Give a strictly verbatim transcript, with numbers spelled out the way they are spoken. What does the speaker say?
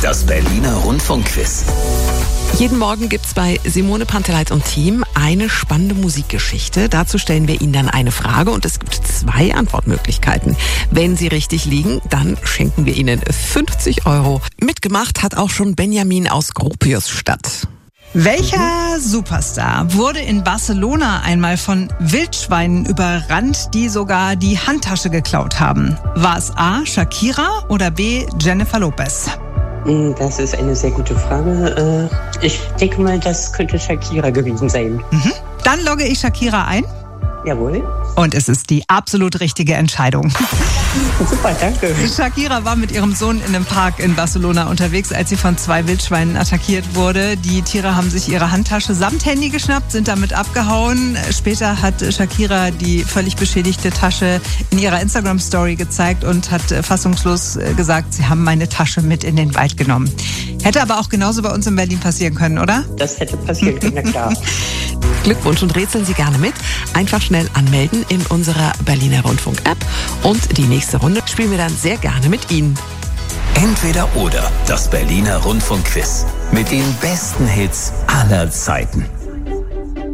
Das Berliner Rundfunkquiz. Jeden Morgen gibt's bei Simone Panteleit und Team eine spannende Musikgeschichte. Dazu stellen wir Ihnen dann eine Frage und es gibt zwei Antwortmöglichkeiten. Wenn Sie richtig liegen, dann schenken wir Ihnen fünfzig Euro. Mitgemacht hat auch schon Benjamin aus Gropiusstadt. Welcher Superstar wurde in Barcelona einmal von Wildschweinen überrannt, die sogar die Handtasche geklaut haben? War es A. Shakira oder B. Jennifer Lopez? Das ist eine sehr gute Frage. Ich denke mal, das könnte Shakira gewesen sein. Mhm. Dann logge ich Shakira ein. Jawohl. Und es ist die absolut richtige Entscheidung. Super, danke. Shakira war mit ihrem Sohn in einem Park in Barcelona unterwegs, als sie von zwei Wildschweinen attackiert wurde. Die Tiere haben sich ihre Handtasche samt Handy geschnappt, sind damit abgehauen. Später hat Shakira die völlig beschädigte Tasche in ihrer Instagram-Story gezeigt und hat fassungslos gesagt, sie haben meine Tasche mit in den Wald genommen. Hätte aber auch genauso bei uns in Berlin passieren können, oder? Das hätte passieren können, na klar. Glückwunsch und rätseln Sie gerne mit. Einfach schnell anmelden in unserer Berliner Rundfunk-App. Und die nächste Runde spielen wir dann sehr gerne mit Ihnen. Entweder oder, das Berliner Rundfunkquiz. Mit den besten Hits aller Zeiten.